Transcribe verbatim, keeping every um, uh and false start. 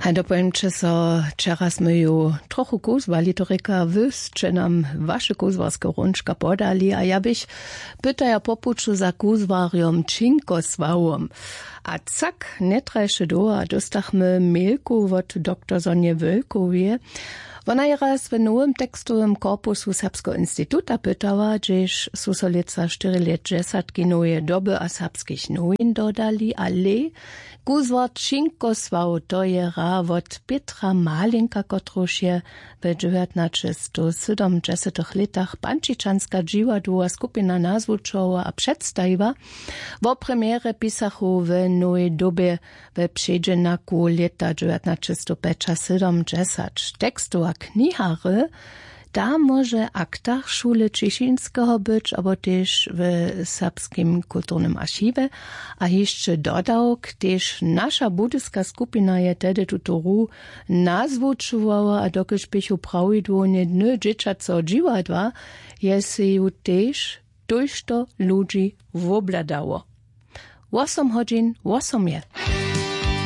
A dopowiem, czy so teraz my ju trochu kuzwali, to reka wys, czy nam wasze kuzwarskie rączka podali, a ja bych pytaja popuczu za kuzwarium činkoswałom. A cak, netrajsze do, a dostachmy mailku od doktor Sonje Wölkowie. Ona je raz w nowym tekstowym korpusu Serbskiego Instytuta pytała, gdzież su so leca cztery lat dziesiątki nowe doby a serbskich nowin dodali, ale kuzwart činkoswał to je ra od Petra Malinka, kotruż je w dziewiętnaście siedemdziesiątych latach pančičanska džiwadłowa skupina nazwučowa a przedstawiła, wo premiere pisachu w nowej dobie w przedziennaku lata dziewiętnaście siedemdziesiąt. Tekstowa knihary, da może aktach Szule Cieszyńskiego być, albo też w Serbskim Kulturnym Archiwie, a jeszcze dodał, gdyż nasza budyska skupina je tedy tutoru nazwučowała, a dokiż bychu prawidłownie dny dzieciaco dziwadła, je se ju też durch to ludzi wobladało. osiem godzin, osiem je.